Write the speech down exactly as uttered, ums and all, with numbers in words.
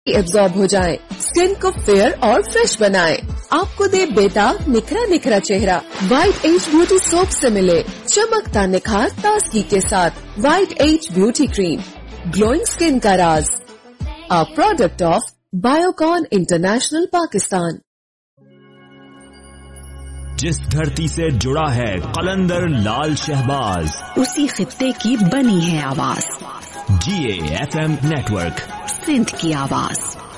Absorb हो जाएं, skin को फेयर और फ्रेश बनाएं, आपको दे बेदाग निखरा निखरा चेहरा। व्हाइट एज ब्यूटी सोप से मिले चमकता निखार ताजगी के साथ। White as beauty cream, glowing skin का राज। A product of Biocon international Pakistan. जिस धरती से जुड़ा है कलंदर लाल शहबाज, उसी खित्ते की बनी है आवाज। जी A F M network, Sindh की आवाज।